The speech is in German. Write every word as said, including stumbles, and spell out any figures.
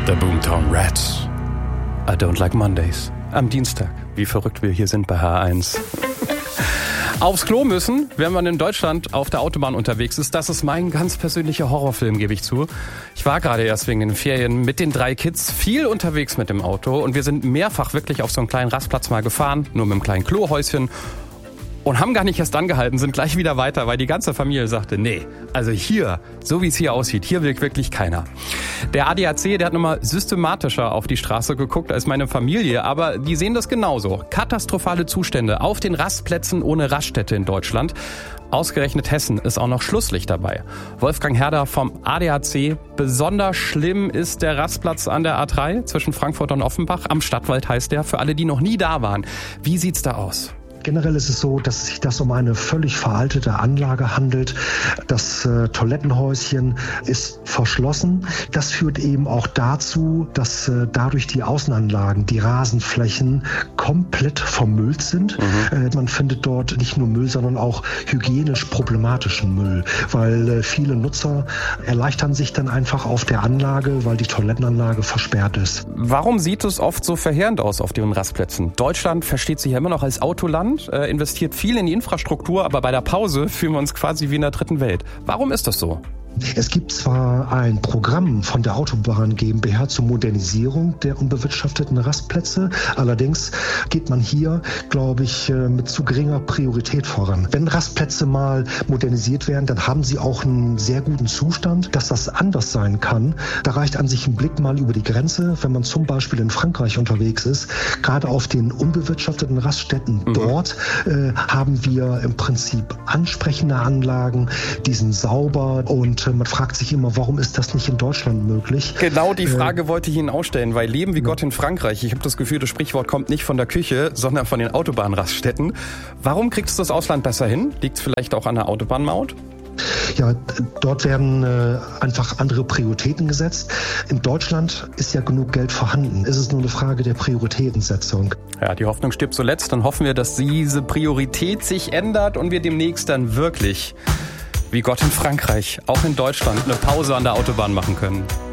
The Boomtown Rats. I don't like Mondays. Am Dienstag, wie verrückt wir hier sind bei H eins. Aufs Klo müssen, wenn man in Deutschland auf der Autobahn unterwegs ist, das ist mein ganz persönlicher Horrorfilm, gebe ich zu. Ich war gerade erst wegen den Ferien mit den drei Kids viel unterwegs mit dem Auto und wir sind mehrfach wirklich auf so einen kleinen Rastplatz mal gefahren, nur mit einem kleinen Klohäuschen. Und haben gar nicht erst angehalten, sind gleich wieder weiter, weil die ganze Familie sagte, nee, also hier, so wie es hier aussieht, hier will wirklich keiner. Der A D A C, der hat nochmal systematischer auf die Straße geguckt als meine Familie, aber die sehen das genauso. Katastrophale Zustände auf den Rastplätzen ohne Raststätte in Deutschland. Ausgerechnet Hessen ist auch noch Schlusslicht dabei. Wolfgang Herder vom A D A C. Besonders schlimm ist der Rastplatz an der A drei zwischen Frankfurt und Offenbach. Am Stadtwald heißt der, für alle, die noch nie da waren. Wie sieht's da aus? Generell ist es so, dass sich das um eine völlig veraltete Anlage handelt. Das äh, Toilettenhäuschen ist verschlossen. Das führt eben auch dazu, dass äh, dadurch die Außenanlagen, die Rasenflächen komplett vermüllt sind. Mhm. Äh, man findet dort nicht nur Müll, sondern auch hygienisch problematischen Müll, weil äh, viele Nutzer erleichtern sich dann einfach auf der Anlage, weil die Toilettenanlage versperrt ist. Warum sieht es oft so verheerend aus auf den Rastplätzen? Deutschland versteht sich ja immer noch als Autoland. Äh, investiert viel in die Infrastruktur, aber bei der Pause fühlen wir uns quasi wie in der dritten Welt. Warum ist das so? Es gibt zwar ein Programm von der Autobahn GmbH zur Modernisierung der unbewirtschafteten Rastplätze, allerdings geht man hier, glaube ich, mit zu geringer Priorität voran. Wenn Rastplätze mal modernisiert werden, dann haben sie auch einen sehr guten Zustand. Dass das anders sein kann, da reicht an sich ein Blick mal über die Grenze, wenn man zum Beispiel in Frankreich unterwegs ist. Gerade auf den unbewirtschafteten Raststätten mhm. dort äh, haben wir im Prinzip ansprechende Anlagen, die sind sauber und man fragt sich immer, warum ist das nicht in Deutschland möglich? Genau die Frage äh, wollte ich Ihnen ausstellen, weil Leben wie ja. Gott in Frankreich, ich habe das Gefühl, das Sprichwort kommt nicht von der Küche, sondern von den Autobahnraststätten. Warum kriegt es das Ausland besser hin? Liegt es vielleicht auch an der Autobahnmaut? Ja, dort werden äh, einfach andere Prioritäten gesetzt. In Deutschland ist ja genug Geld vorhanden. Es ist nur eine Frage der Prioritätensetzung. Ja, die Hoffnung stirbt zuletzt. Dann hoffen wir, dass diese Priorität sich ändert und wir demnächst dann wirklich wie Gott in Frankreich, auch in Deutschland, eine Pause an der Autobahn machen können.